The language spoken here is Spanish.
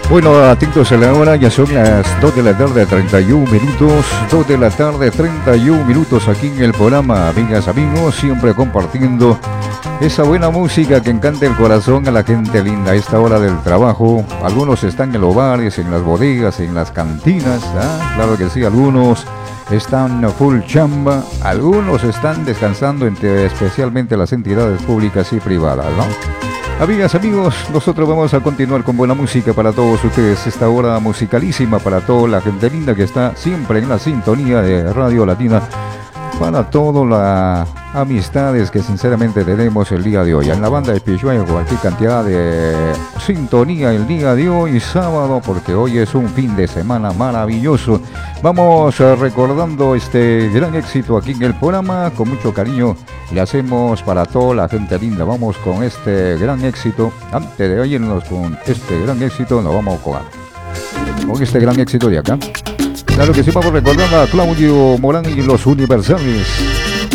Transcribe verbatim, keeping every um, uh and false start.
Bueno, atentos a la hora, ya son las dos de la tarde, treinta y un minutos, dos de la tarde, treinta y un minutos aquí en el programa, amigas, amigos, siempre compartiendo esa buena música que encanta el corazón a la gente linda a esta hora del trabajo. Algunos están en los bares, en las bodegas, en las cantinas, ¿ah? Claro que sí, algunos están full chamba, algunos están descansando, entre especialmente las entidades públicas y privadas, ¿no? Amigas, amigos, nosotros vamos a continuar con buena música para todos ustedes. Esta hora musicalísima para toda la gente linda que está siempre en la sintonía de Radio Latina. Para todas las amistades que sinceramente tenemos el día de hoy. En la banda de Pichuego, cualquier cantidad de sintonía el día de hoy, sábado, porque hoy es un fin de semana maravilloso. Vamos uh, recordando este gran éxito aquí en el programa, con mucho cariño le hacemos para toda la gente linda. Vamos con este gran éxito. Antes de irnos con este gran éxito, nos vamos con, con este gran éxito de acá. Claro que sí, vamos recordando a Claudio Morán y los Universales.